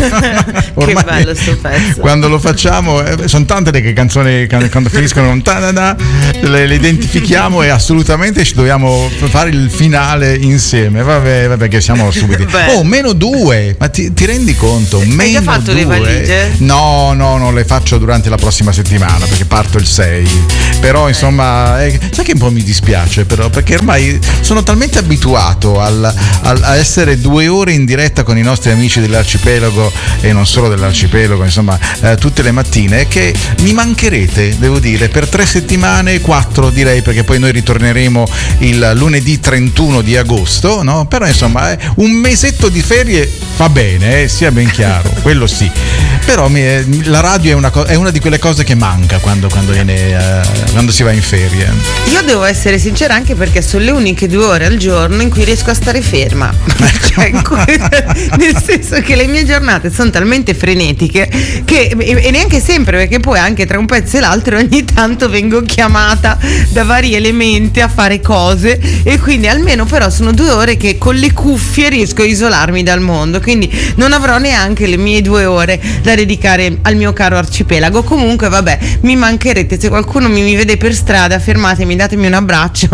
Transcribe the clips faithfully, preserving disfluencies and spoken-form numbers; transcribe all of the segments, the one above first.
Che bello sto pezzo. Quando lo facciamo, eh, sono tante le canzoni che quando finiscono con ta-da-da, le, le identifichiamo e assolutamente ci dobbiamo fare il finale insieme. Vabbè, vabbè che siamo subito. Oh, meno due, ma ti, ti rendi conto? Hai meno già fatto due? le valigie? No, no, no, le faccio durante la prossima settimana perché parto il sei. Però insomma, eh, sai che un po' mi dispiace però, perché ormai sono talmente abituato al, al, a essere due ore in diretta con i nostri amici dell'arcipelago e non solo dell'arcipelago, insomma, eh, tutte le mattine, che mi mancherete, devo dire, per tre settimane, quattro direi, perché poi noi ritorneremo il lunedì trentuno di agosto, no? Però insomma, eh, un mesetto di ferie fa bene, eh, sia ben chiaro, quello sì. Però mi, eh, la radio è una, co- è una di quelle cose che manca quando, quando, viene, eh, quando si va in ferie. Io devo essere sincera anche perché sono le uniche due ore al giorno in cui riesco a stare ferma. Cioè, in cui, nel senso che le mie giornate sono talmente frenetiche che, e, e neanche sempre, perché poi anche tra un pezzo e l'altro ogni tanto vengo chiamata da vari elementi a fare cose, e quindi almeno però sono due ore che con le cuffie riesco a isolarmi dal mondo, quindi non avrò neanche le mie due ore da dedicare al mio caro arcipelago. Comunque vabbè, mi mancherete, se qualcuno mi, mi vede per strada fermatemi, datemi un abbraccio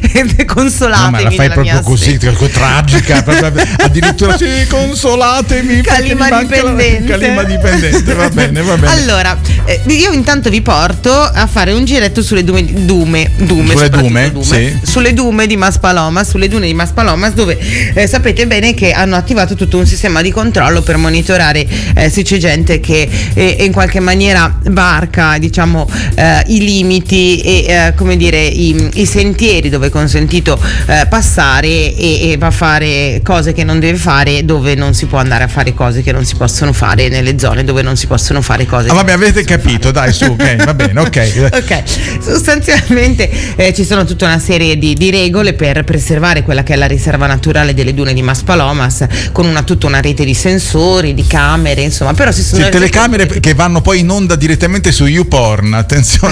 e consolatemi. No, ma la fai proprio così, tragica, addirittura sì, consolatemi. Calima dipendente. La, calima dipendente, va bene, va bene. Allora, eh, io intanto vi porto a fare un giretto sulle dume, dume, dume, sulle dume, dume sì. sulle dume di Maspalomas, sulle dune di Maspalomas, dove eh, sapete bene che hanno attivato tutto un sistema di controllo per monitorare eh, se c'è gente che eh, in qualche maniera varca, diciamo, eh, i limiti e eh, come dire i, i sentieri dove è consentito eh, passare, e, e va a fare cose che non deve fare, dove non si può andare a fare cose che non si possono fare, nelle zone dove non si possono fare cose. Ah, vabbè, avete capito, fare. Dai, su, ok, va bene, ok. Ok, sostanzialmente eh, ci sono tutta una serie di, di regole per preservare quella che è la riserva naturale delle dune di Maspalomas, con una tutta una rete di sensori, di camere, insomma, però si sono sì, telecamere che... che vanno poi in onda direttamente su YouPorn, attenzione.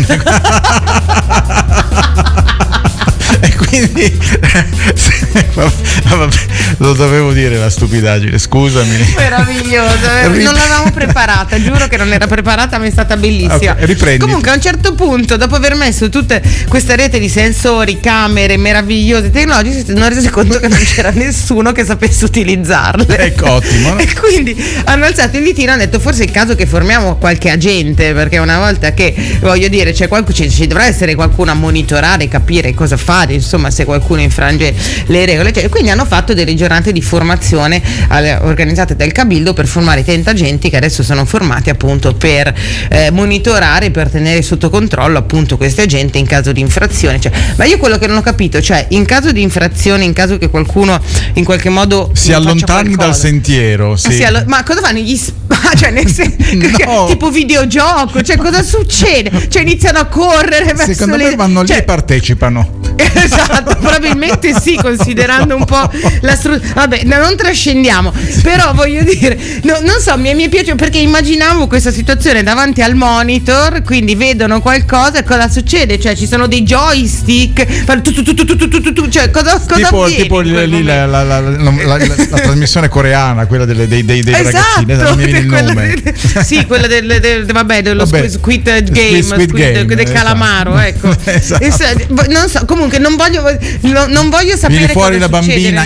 E quindi vabbè, lo dovevo dire la stupidaggine, scusami. Meravigliosa, non l'avevamo preparata, giuro che non era preparata, ma è stata bellissima. Okay, riprendi. Comunque a un certo punto, dopo aver messo tutta questa rete di sensori, camere meravigliose, tecnologiche, si sono resi conto che non c'era nessuno che sapesse utilizzarle. Ecco, ottimo, no? E quindi hanno alzato il ditino e hanno detto forse è il caso che formiamo qualche agente, perché una volta che, voglio dire, c'è qualcuno, ci, ci dovrà essere qualcuno a monitorare, capire cosa fare, insomma, se qualcuno infrange le regole, cioè, quindi hanno fatto delle giornate di formazione alle, organizzate dal Cabildo per formare trenta agenti che adesso sono formati appunto per eh, monitorare, per tenere sotto controllo appunto questi agenti in caso di infrazione. Cioè, ma io quello che non ho capito, cioè in caso di infrazione, in caso che qualcuno in qualche modo si allontani dal sentiero, sì. si allo- ma cosa fanno? Gli sp- cioè nel sen- no. Tipo videogioco, cioè cosa succede? Cioè iniziano a correre verso secondo le... me vanno lì cioè... e partecipano. Esatto, probabilmente sì, considerando un po' la struttura. Vabbè, no, non trascendiamo, però voglio dire, no, non so, mi, mi è piaciuto perché immaginavo questa situazione davanti al monitor, quindi vedono qualcosa e cosa succede? Cioè ci sono dei joystick, tu, tu, tu, tu, tu, tu, tu, tu, cioè cosa, cosa tipo, avviene tipo lì la, la, la, la, la, la, la trasmissione coreana, quella delle, dei, dei, dei esatto, ragazzini, non mi viene il nome. De, sì, quella del, del, del vabbè, dello vabbè, Squid Game, Squid, Squid Squid, Game del calamaro, ecco. Esatto. Non so, comunque non voglio non, non voglio sapere viene fuori cosa la bambina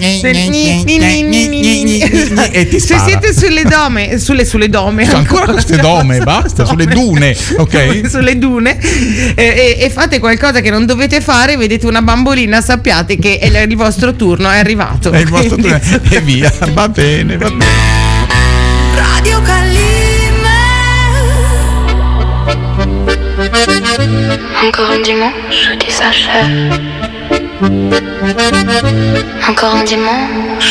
e ti spara. Se siete sulle dome, sulle sulle dome, ancora queste dome, basta, sulle dune, ok? Sulle dune e, e, e fate qualcosa che non dovete fare, vedete una bambolina, sappiate che è il vostro turno è arrivato. È il vostro turno e via, va bene, va bene. Radio Calime. Encore un dimanche qui s'achève. Encore un dimanche